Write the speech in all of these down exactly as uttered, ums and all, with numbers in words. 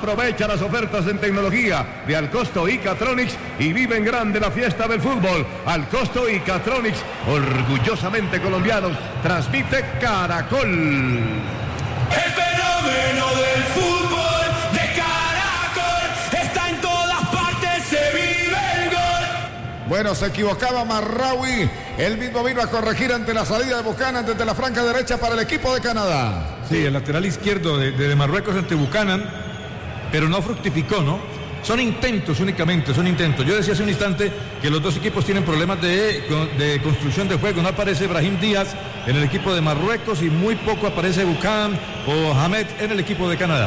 Aprovecha las ofertas en tecnología de Alcosto y Catronics y vive en grande la fiesta del fútbol. Alcosto y Catronics, orgullosamente colombianos, transmite Caracol. El fenómeno del fútbol de Caracol está en todas partes, se vive el gol. Bueno, se equivocaba Marraoui. Él mismo vino a corregir ante la salida de Buchanan desde la franca derecha para el equipo de Canadá. Sí, el lateral izquierdo de, de Marruecos ante Buchanan, pero no fructificó, ¿no? Son intentos únicamente, son intentos. Yo decía hace un instante que los dos equipos tienen problemas de, de construcción de juego. No aparece Brahim Díaz en el equipo de Marruecos y muy poco aparece Buchanan o Hamed en el equipo de Canadá.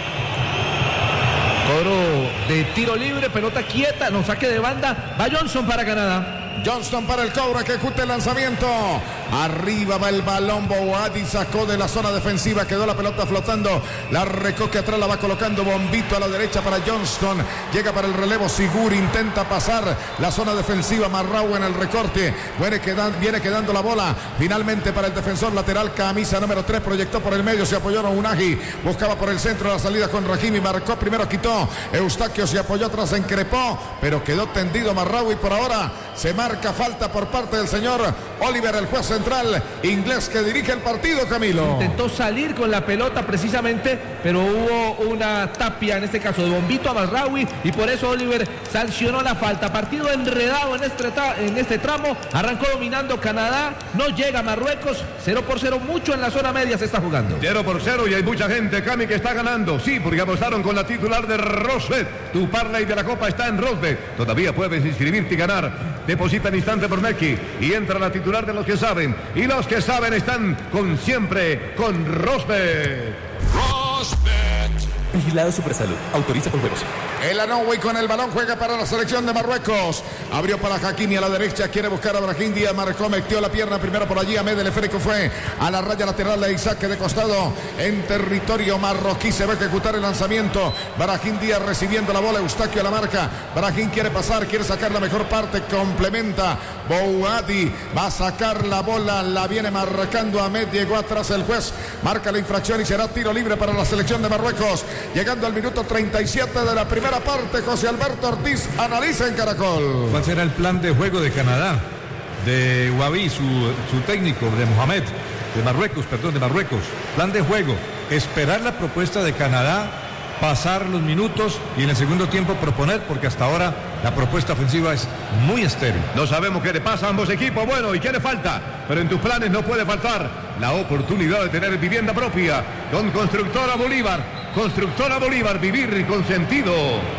Cobro de tiro libre, pelota quieta, no, saque de banda, va Johnson para Canadá. Johnston para el cobro, que ejecuta el lanzamiento. Arriba va el balón. Bouhaddi sacó de la zona defensiva. Quedó la pelota flotando. La recoge atrás, la va colocando Bombito a la derecha para Johnston. Llega para el relevo Sigur. Intenta pasar la zona defensiva. Marraoui en el recorte. Viene quedando, viene quedando la bola. Finalmente para el defensor lateral. Camisa número tres. Proyectó por el medio. Se apoyó a Unagi. Buscaba por el centro la salida con Rahimi. Marcó primero, quitó. Eustaquio se apoyó atrás, se encrepó. Pero quedó tendido Marraoui. Por ahora se marca falta por parte del señor Oliver, el juez central inglés que dirige el partido, Camilo. Intentó salir con la pelota precisamente, pero hubo una tapia, en este caso de Bombito a Marraoui, y por eso Oliver sancionó la falta. Partido enredado en este, en este tramo. Arrancó dominando Canadá, no llega Marruecos. Cero por cero, mucho en la zona media se está jugando. Cero por cero y hay mucha gente, Cami, que está ganando. Sí, porque apostaron con la titular de Rosbet. Tu parlay de la Copa está en Rosbet. Todavía puedes inscribirte y ganar. Deposita en instante por Neki y entra la titular de los que saben. Y los que saben están con siempre con Rosbet. Rosbet. Vigilado Supersalud. Autoriza por juegos. El Anoui con el balón juega para la selección de Marruecos. Abrió para Hakimi a la derecha. Quiere buscar a Brahim Díaz. Marcó, metió la pierna primero por allí. Ahmed, el esférico fue a la raya lateral de Isaac, de costado en territorio marroquí. Se va a ejecutar el lanzamiento. Brahim Díaz recibiendo la bola. Eustaquio a la marca. Brahim quiere pasar, quiere sacar la mejor parte. Complementa. Bouhaddi va a sacar la bola. La viene marcando Ahmed. Llegó atrás el juez. Marca la infracción y será tiro libre para la selección de Marruecos. Llegando al minuto treinta y siete de la primera parte, José Alberto Ortiz analiza en Caracol. ¿Cuál será el plan de juego de Canadá? De Wabi, su, su técnico, de Mohamed, de Marruecos, perdón, de Marruecos. Plan de juego, esperar la propuesta de Canadá, pasar los minutos y en el segundo tiempo proponer, porque hasta ahora la propuesta ofensiva es muy estéril. No sabemos qué le pasa a ambos equipos, bueno, y qué le falta, pero en tus planes no puede faltar la oportunidad de tener vivienda propia con Constructora Bolívar. Constructora Bolívar, vivir con sentido.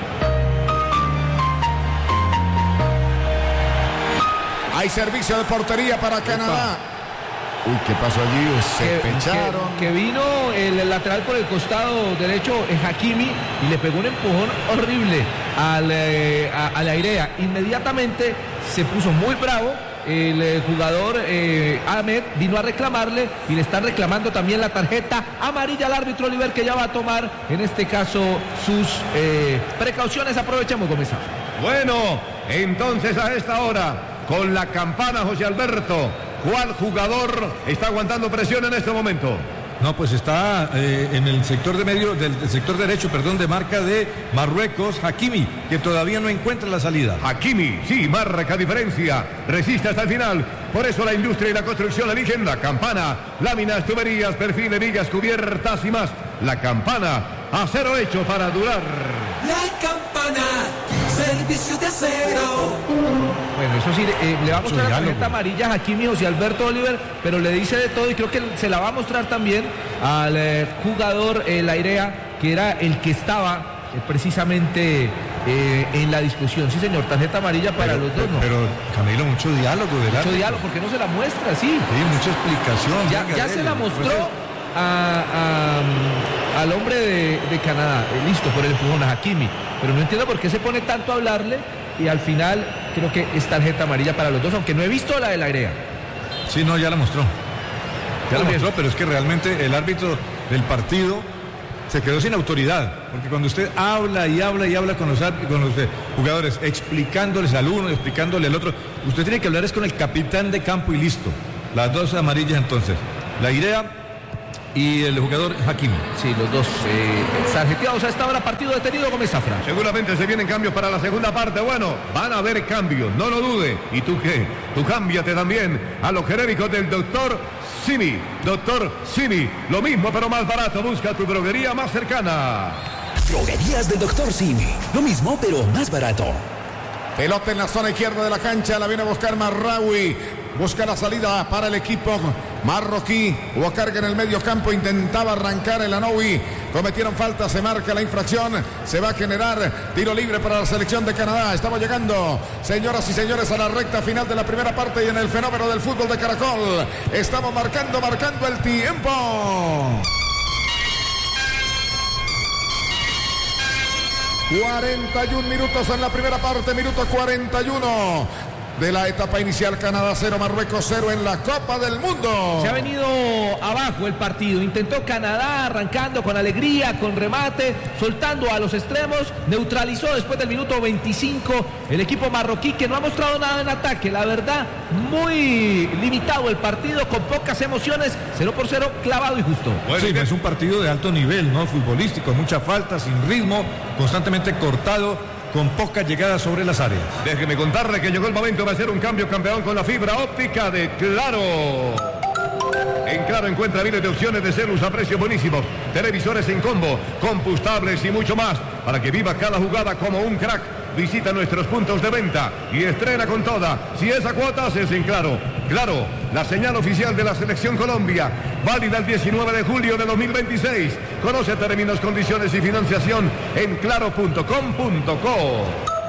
Hay servicio de portería para Canadá. Uy, ¿qué pasó allí? Se que, pecharon. Que, que vino el lateral por el costado derecho, en Hakimi, y le pegó un empujón horrible al, eh, a, a la Airea. Inmediatamente se puso muy bravo. El eh, jugador eh, Ahmed vino a reclamarle y le están reclamando también la tarjeta amarilla al árbitro Oliver, que ya va a tomar en este caso sus eh, precauciones. Aprovechamos, Gómez. Bueno, entonces a esta hora con la campana, José Alberto, ¿cuál jugador está aguantando presión en este momento? No, pues está eh, en el sector de medio, del, del sector derecho, perdón, de marca de Marruecos, Hakimi, que todavía no encuentra la salida. Hakimi, sí, marca diferencia, resiste hasta el final. Por eso la industria y la construcción eligen la campana, láminas, tuberías, perfiles, vigas, cubiertas y más. La campana, acero hecho para durar. La campana, servicio de acero. Bueno, eso sí, eh, le va a mostrar la tarjeta amarilla a Hakimi, José Alberto Oliver, pero le dice de todo y creo que se la va a mostrar también al eh, jugador eh, Lairea, que era el que estaba eh, precisamente eh, en la discusión. Sí, señor, tarjeta amarilla para pero, los dos, ¿no? Pero, Camilo, mucho diálogo del Mucho árbitro. diálogo, porque no se la muestra, sí. Sí, mucha explicación. Ya, ya se la mostró a, a, al hombre de, de Canadá, eh, listo, por el empujón a Hakimi, pero no entiendo por qué se pone tanto a hablarle. Y al final creo que es tarjeta amarilla para los dos, aunque no he visto la de la Airea. Sí, no, ya la mostró. Ya Muy la bien. mostró, pero es que realmente el árbitro del partido se quedó sin autoridad. Porque cuando usted habla y habla y habla con los, con los eh, jugadores, explicándoles al uno, explicándole al otro, usted tiene que hablar es con el capitán de campo y listo. Las dos amarillas entonces. La Airea y el jugador Hakimi. Sí, los dos eh, tarjeteados a esta hora, partido detenido, Gómez Zafra. Seguramente se vienen cambios para la segunda parte. Bueno, van a haber cambios, no lo dude. ¿Y tú qué? Tú cámbiate también a los genéricos del doctor Simi. Doctor Simi, lo mismo pero más barato. Busca tu droguería más cercana. Droguerías del doctor Simi. Lo mismo, pero más barato. Pelota en la zona izquierda de la cancha, la viene a buscar Marraoui. Busca la salida para el equipo marroquí. Hubo carga en el medio campo, intentaba arrancar el Anoui. Cometieron falta, se marca la infracción. Se va a generar tiro libre para la selección de Canadá. Estamos llegando, señoras y señores, a la recta final de la primera parte y en el fenómeno del fútbol de Caracol. Estamos marcando, marcando el tiempo. cuarenta y un minutos en la primera parte, minuto cuarenta y uno de la etapa inicial. Canadá cero, Marruecos cero en la Copa del Mundo. Se ha venido abajo el partido. Intentó Canadá arrancando con alegría, con remate, soltando a los extremos. Neutralizó después del minuto veinticinco el equipo marroquí, que no ha mostrado nada en ataque. La verdad, muy limitado el partido, con pocas emociones. Cero por cero, clavado y justo. Bueno, sí, es un partido de alto nivel, ¿no? Futbolístico, mucha falta, sin ritmo, constantemente cortado, con pocas llegadas sobre las áreas. Déjeme contarle que llegó el momento de hacer un cambio campeón con la fibra óptica de Claro. En Claro encuentra miles de opciones de celus a precios buenísimos, televisores en combo, compostables y mucho más, para que viva cada jugada como un crack. Visita nuestros puntos de venta y estrena con toda. Si es a cuotas, es en Claro. Claro, la señal oficial de la Selección Colombia, válida el diecinueve de julio de dos mil veintiséis. Conoce términos, condiciones y financiación en claro punto com punto co.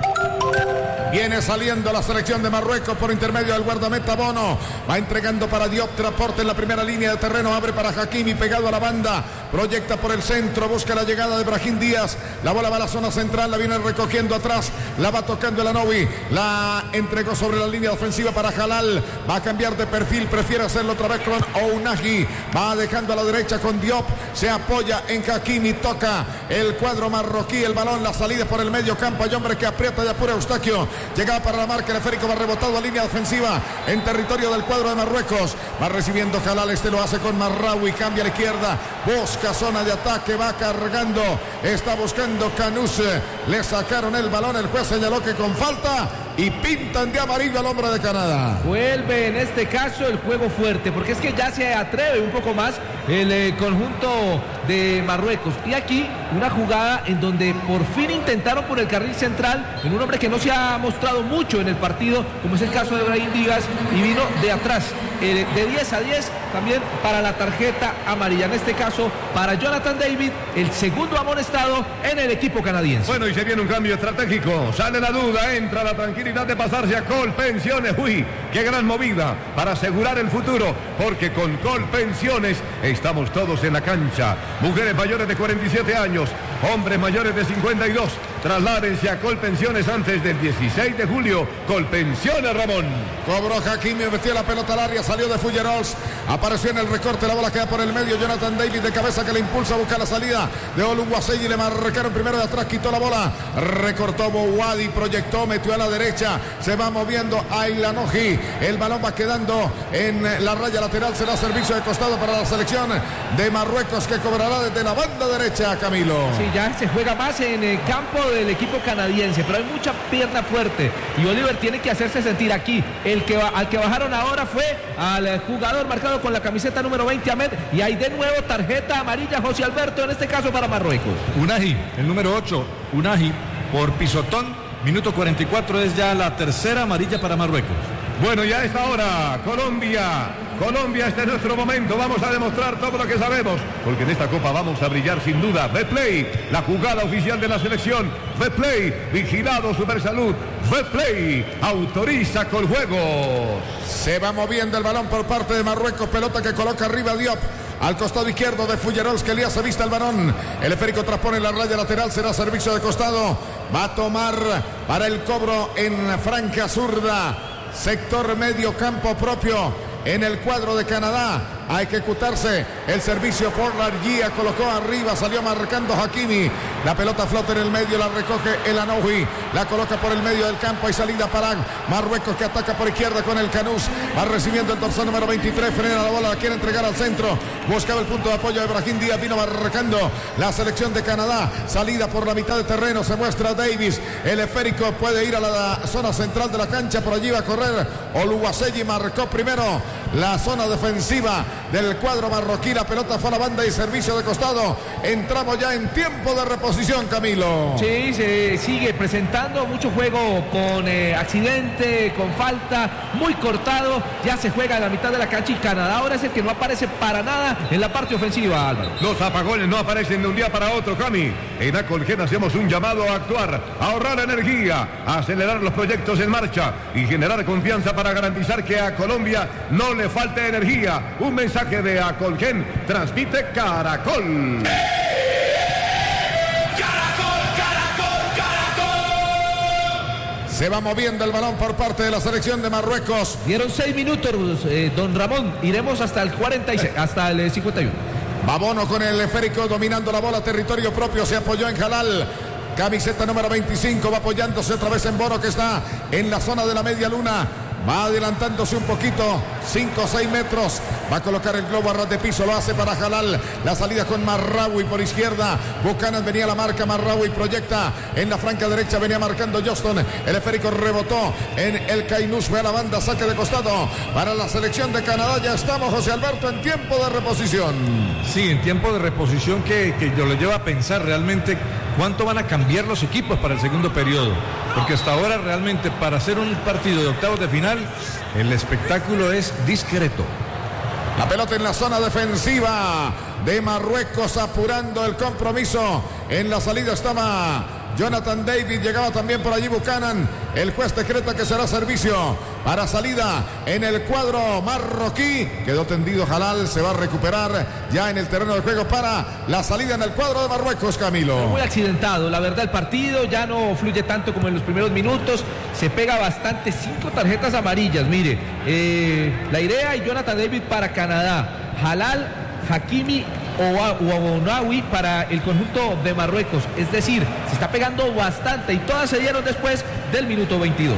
Viene saliendo la selección de Marruecos por intermedio del guardameta Bono. Va entregando para Diop, transporte en la primera línea de terreno. Abre para Hakimi, pegado a la banda. Proyecta por el centro, busca la llegada de Brahim Díaz. La bola va a la zona central, la viene recogiendo atrás. La va tocando el Anoui. La entregó sobre la línea ofensiva para Halal. Va a cambiar de perfil, prefiere hacerlo otra vez con Ounahi. Va dejando a la derecha con Diop. Se apoya en Hakimi, toca el cuadro marroquí. El balón, la salida por el medio campo. Hay hombre que aprieta y apura Eustaquio. Llegaba para la marca, el esférico va rebotado a línea ofensiva en territorio del cuadro de Marruecos. Va recibiendo Halal, este lo hace con Marraoui, cambia a la izquierda, busca zona de ataque, va cargando, está buscando Canus. Le sacaron el balón, el juez señaló que con falta y pintan de amarillo al hombre de Canadá. Vuelve en este caso el juego fuerte, porque es que ya se atreve un poco más el eh, conjunto de Marruecos. Y aquí una jugada en donde por fin intentaron por el carril central en un hombre que no se ha mostrado mucho en el partido, como es el caso de Brahim Díaz, y vino de atrás, eh, de diez a diez, también para la tarjeta amarilla. En este caso, para Jonathan David, el segundo amonestado en el equipo canadiense. Bueno, y se viene un cambio estratégico. Sale la duda, entra la tranquilidad de pasarse a Colpensiones. Uy, qué gran movida para asegurar el futuro, porque con Colpensiones estamos todos en la cancha. Mujeres mayores de cuarenta y siete años, hombres mayores de cincuenta y dos. Trasládense a Colpensiones antes del dieciséis de julio. Colpensiones, Ramón. Cobró Hakimi, metió la pelota al área, salió de Fullerols, apareció en el recorte, la bola queda por el medio. Jonathan David de cabeza que le impulsa a buscar la salida de Oluwaseyi, le marcaron primero de atrás, quitó la bola, recortó Bouadi, proyectó, metió a la derecha, se va moviendo Ailanoji, el balón va quedando en la raya lateral, será servicio de costado para la selección de Marruecos, que cobrará desde la banda derecha, Camilo. Sí, ya se juega más en el campo del equipo canadiense, pero hay mucha pierna fuerte y Oliver tiene que hacerse sentir aquí. El que va, al que bajaron ahora fue al jugador marcado con la camiseta número veinte, Ahmed, y hay de nuevo tarjeta amarilla, José Alberto, en este caso para Marruecos. Unahi, el número ocho, Unahi, por pisotón, minuto cuarenta y cuatro, es ya la tercera amarilla para Marruecos. Bueno, ya a esta hora, Colombia, Colombia, este es nuestro momento, vamos a demostrar todo lo que sabemos, porque en esta Copa vamos a brillar sin duda. Betplay, la jugada oficial de la selección. Betplay, vigilado Supersalud. Betplay, autoriza con juegos. Se va moviendo el balón por parte de Marruecos, pelota que coloca arriba Diop. Al costado izquierdo de Fullerols, que le hace vista el balón. El esférico transpone la raya lateral, será servicio de costado. Va a tomar para el cobro en franja zurda. Sector medio campo propio en el cuadro de Canadá. a ejecutarse el servicio por la guía, colocó arriba, salió marcando Hakimi, la pelota flota en el medio, la recoge el Anoui, la coloca por el medio del campo, hay salida para Marruecos que ataca por izquierda con el Canús, va recibiendo el dorsal número veintitrés, frena la bola, la quiere entregar al centro, buscaba el punto de apoyo de Brahim Díaz, vino marcando la selección de Canadá, salida por la mitad de terreno, se muestra Davis, el esférico puede ir a la zona central de la cancha, por allí va a correr Oluwaseyi, marcó primero la zona defensiva del cuadro marroquí, la pelota fue a la banda y servicio de costado, entramos ya en tiempo de reposición, Camilo. Sí, se sigue presentando mucho juego con eh, accidente, con falta, muy cortado, ya se juega en la mitad de la cancha y Canadá ahora es el que no aparece para nada en la parte ofensiva, Álvaro. Los apagones no aparecen de un día para otro, Cami. En Acolgen hacemos un llamado a actuar, a ahorrar energía, a acelerar los proyectos en marcha y generar confianza para garantizar que a Colombia no le falte energía. Un mensaje de Acolgen, transmite Caracol. Se va moviendo el balón por parte de la selección de Marruecos. Dieron seis minutos, eh, don Ramón. Iremos hasta el cuarenta y seis, hasta el cincuenta y uno. Babono con el esférico dominando la bola, territorio propio, se apoyó en Jalal. Camiseta número veinticinco, va apoyándose otra vez en Bono que está en la zona de la media luna. Va adelantándose un poquito, cinco o seis metros. Va a colocar el globo a ras de piso, lo hace para Jalal. La salida con Marraoui por izquierda. Buchanan venía la marca, Marraoui proyecta en la franca derecha, venía marcando Johnston. El esférico rebotó en el Cainús, fue a la banda, saque de costado para la selección de Canadá. Ya estamos, José Alberto, en tiempo de reposición. Sí, en tiempo de reposición que, que yo le lleva a pensar realmente cuánto van a cambiar los equipos para el segundo periodo. Porque hasta ahora realmente para hacer un partido de octavos de final, el espectáculo es discreto. La pelota en la zona defensiva de Marruecos, apurando el compromiso. En la salida estaba Jonathan David, llegaba también por allí Buchanan. El juez decreta que será servicio para salida en el cuadro marroquí. Quedó tendido Jalal, se va a recuperar ya en el terreno de juego para la salida en el cuadro de Marruecos, Camilo. Muy accidentado, la verdad el partido ya no fluye tanto como en los primeros minutos. Se pega bastante, cinco tarjetas amarillas, mire. Eh, la idea y Jonathan David para Canadá. Jalal, Hakimi o Abonawi para el conjunto de Marruecos. Es decir, se está pegando bastante y todas se dieron después del minuto veintidós.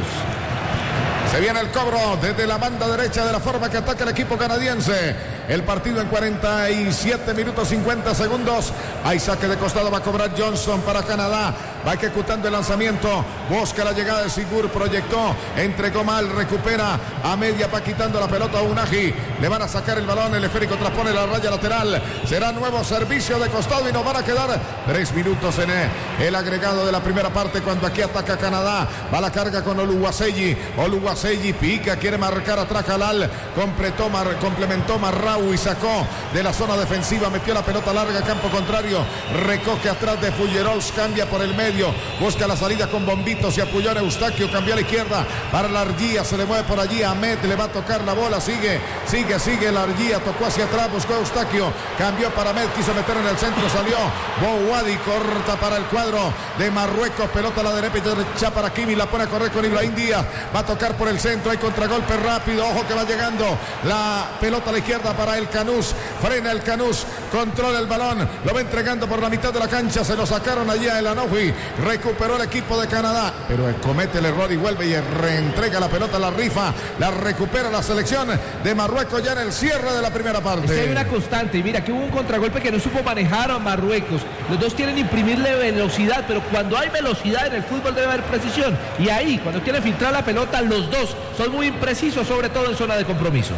Se viene el cobro desde la banda derecha de la forma que ataca el equipo canadiense. El partido en cuarenta y siete minutos cincuenta segundos. Hay saque de costado, va a cobrar Johnson para Canadá. Va ejecutando el lanzamiento. Busca la llegada de Sigur, proyectó, entregó mal, recupera a media, va quitando la pelota a Unaji. Le van a sacar el balón, el esférico traspone la raya lateral. Será nuevo servicio de costado y nos van a quedar tres minutos en el agregado de la primera parte cuando aquí ataca Canadá. Va la carga con Oluwaseyi. Oluwaseyi pica, quiere marcar atrás Jalal. Completó, mar, complementó Marraoui, sacó de la zona defensiva, metió la pelota larga, campo contrario. Recoge atrás de Fullerols, cambia por el medio. Busca la salida con Bombito, se apoyó en Eustaquio, cambió a la izquierda para la Argía, se le mueve por allí a Ahmed, le va a tocar la bola, sigue, sigue, sigue la Argía, tocó hacia atrás, buscó a Eustaquio, cambió para Ahmed, quiso meter en el centro, salió Bouadi, corta para el cuadro de Marruecos, pelota a la derecha para Kimi, la pone a correr con Ibrahim Díaz, va a tocar por el centro, hay contragolpe rápido, ojo que va llegando la pelota a la izquierda para el Canús, frena el Canús, controla el balón, lo va entregando por la mitad de la cancha, se lo sacaron allí a El Anoui, recuperó el equipo de Canadá, pero comete el error y vuelve y reentrega la pelota, la rifa, la recupera la selección de Marruecos ya en el cierre de la primera parte. Es que hay una constante, y mira que hubo un contragolpe que no supo manejar a Marruecos. Los dos quieren imprimirle velocidad, pero cuando hay velocidad en el fútbol debe haber precisión. Y ahí, cuando quieren filtrar la pelota, los dos son muy imprecisos, sobre todo en zona de compromiso.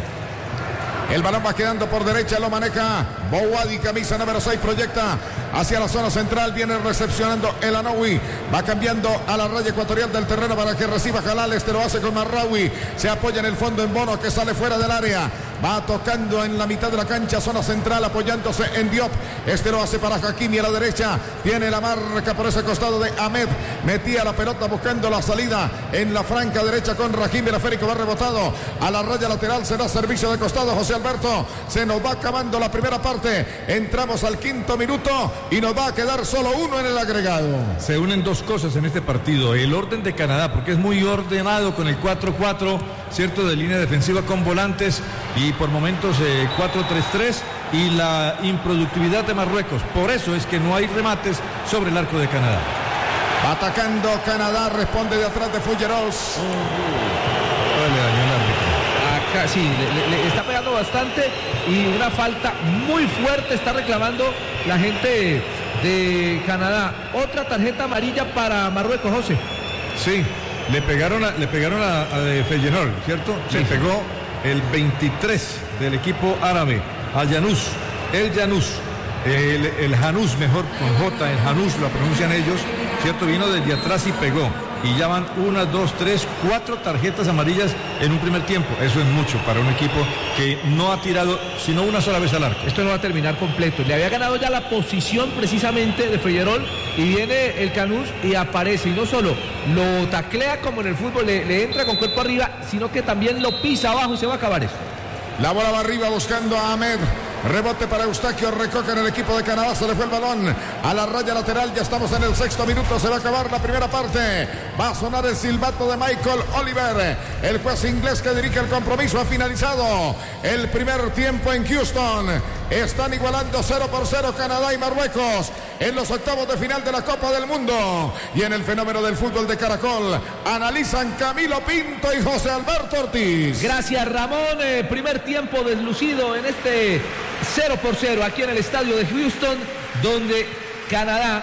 El balón va quedando por derecha, lo maneja Bouadi, camisa número seis, proyecta hacia la zona central, viene recepcionando El Anoui, va cambiando a la raya ecuatorial del terreno para que reciba Jalal, este lo hace con Marraoui, se apoya en el fondo en Bono que sale fuera del área, va tocando en la mitad de la cancha, zona central, apoyándose en Diop, este lo hace para Hakimi a la derecha, tiene la marca por ese costado de Ahmed, metía la pelota buscando la salida en la franca derecha con Rahimi, el esférico va rebotado a la raya lateral, será servicio de costado, José Alberto, se nos va acabando la primera parte, entramos al quinto minuto, y nos va a quedar solo uno en el agregado. Se unen dos cosas en este partido, el orden de Canadá, porque es muy ordenado con el cuatro cuatro, cierto, de línea defensiva con volantes y por momentos eh, cuatro tres tres, y la improductividad de Marruecos. Por eso es que no hay remates sobre el arco de Canadá. Atacando Canadá, responde de atrás de Fulleros. Oh, le dañó el árbitro. Acá sí, le, le está pegando bastante y una falta muy fuerte está reclamando la gente de Canadá. Otra tarjeta amarilla para Marruecos, José. Sí, le pegaron a, le pegaron a, a Feyenoord, ¿cierto? Sí, Le sí. pegó el veintitrés del equipo árabe, a Janus, el Janus, el, el Janus, mejor con J, el Janus lo pronuncian ellos, ¿cierto? Vino desde atrás y pegó. Y ya van una, dos, tres, cuatro tarjetas amarillas en un primer tiempo. Eso es mucho para un equipo que no ha tirado sino una sola vez al arco. Esto no va a terminar completo. Le había ganado ya la posición precisamente de Feyenoord y viene el Canús y aparece. Y no solo lo taclea como en el fútbol, le, le entra con cuerpo arriba, sino que también lo pisa abajo y se va a acabar esto. La bola va arriba buscando a Ahmed. Rebote para Eustaquio, recoge en el equipo de Canadá, se le fue el balón a la raya lateral, ya estamos en el sexto minuto, se va a acabar la primera parte, va a sonar el silbato de Michael Oliver, el juez inglés que dirige el compromiso. Ha finalizado el primer tiempo en Houston, están igualando cero por cero Canadá y Marruecos en los octavos de final de la Copa del Mundo, y en el fenómeno del fútbol de Caracol analizan Camilo Pinto y José Alberto Ortiz. Gracias, Ramón. Eh, primer tiempo deslucido en este cero por cero aquí en el estadio de Houston, donde Canadá,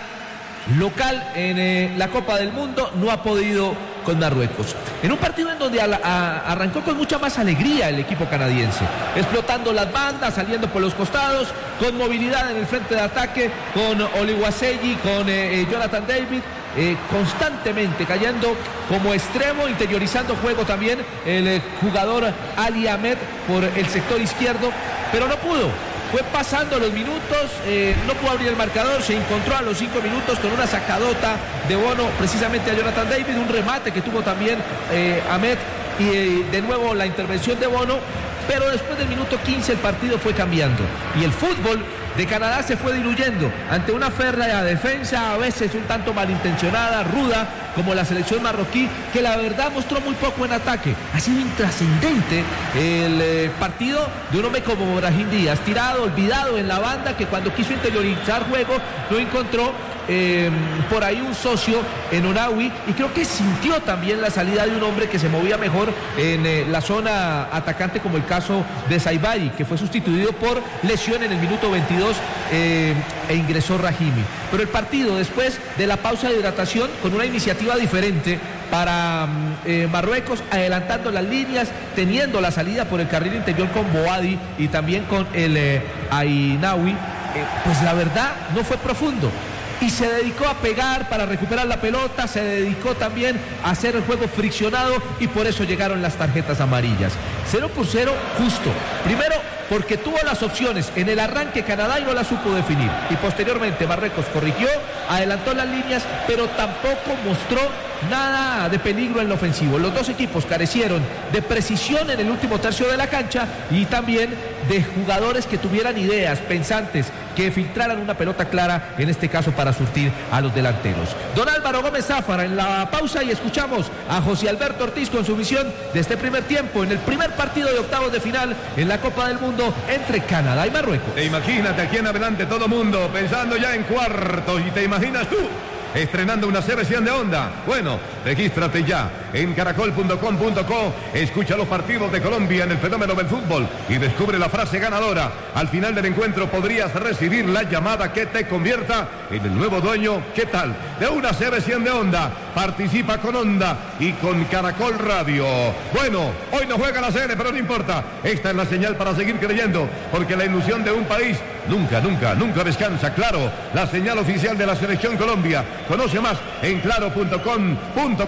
local en eh, la Copa del Mundo, no ha podido con Marruecos. En un partido en donde a la, a, arrancó con mucha más alegría el equipo canadiense, explotando las bandas, saliendo por los costados, con movilidad en el frente de ataque, con Oluwaseyi, con eh, Jonathan David, eh, constantemente cayendo como extremo, interiorizando juego también el eh, jugador Ali Ahmed por el sector izquierdo, pero no pudo. Fue pasando los minutos, eh, no pudo abrir el marcador, se encontró a los cinco minutos con una sacadota de Bono precisamente a Jonathan David, un remate que tuvo también eh, Ahmed y eh, de nuevo la intervención de Bono, pero después del minuto quince el partido fue cambiando y el fútbol de Canadá se fue diluyendo ante una férrea defensa, a veces un tanto malintencionada, ruda, como la selección marroquí, que la verdad mostró muy poco en ataque. Ha sido intrascendente el eh, partido de un hombre como Brahim Díaz, tirado, olvidado en la banda, que cuando quiso interiorizar juego no encontró eh, por ahí un socio en Onawi, y creo que sintió también la salida de un hombre que se movía mejor en eh, la zona atacante, como el caso de Saibari, que fue sustituido por lesión en el minuto veintidós eh, e ingresó Rahimi. Pero el partido, después de la pausa de hidratación, con una iniciativa diferente para eh, Marruecos, adelantando las líneas, teniendo la salida por el carril interior con Boadi y también con el eh, Ainawi, eh, pues la verdad no fue profundo. Y se dedicó a pegar para recuperar la pelota, se dedicó también a hacer el juego friccionado, y por eso llegaron las tarjetas amarillas. Cero por cero justo. Primero, porque tuvo las opciones en el arranque Canadá y no la supo definir. Y posteriormente Marruecos corrigió, adelantó las líneas, pero tampoco mostró nada de peligro en lo ofensivo. Los dos equipos carecieron de precisión en el último tercio de la cancha y también de jugadores que tuvieran ideas, pensantes, que filtraran una pelota clara, en este caso para surtir a los delanteros. Don Álvaro Gómez Záfara en la pausa, y escuchamos a José Alberto Ortiz con su visión de este primer tiempo en el primer partido de octavos de final en la Copa del Mundo entre Canadá y Marruecos. E imagínate aquí en adelante todo mundo pensando ya en cuartos, y te imaginas tú estrenando una C B cien de Honda. Bueno, regístrate ya en caracol punto com punto co, escucha los partidos de Colombia en el fenómeno del fútbol y descubre la frase ganadora. Al final del encuentro podrías recibir la llamada que te convierta en el nuevo dueño, ¿qué tal?, de una C B cien de Honda. Participa con Honda y con Caracol Radio. Bueno, hoy no juega la C N, pero no importa. Esta es la señal para seguir creyendo, porque la ilusión de un país nunca, nunca, nunca descansa. Claro, la señal oficial de la Selección Colombia. Conoce más en claro punto com punto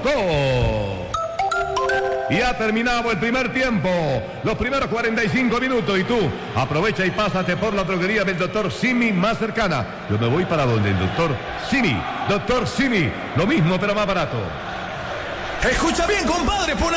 co. Y ha terminado el primer tiempo, los primeros cuarenta y cinco minutos, y tú aprovecha y pásate por la droguería del doctor Simi más cercana. Yo me voy para donde el doctor Simi. Doctor Simi, lo mismo pero más barato. Escucha bien, compadre, pon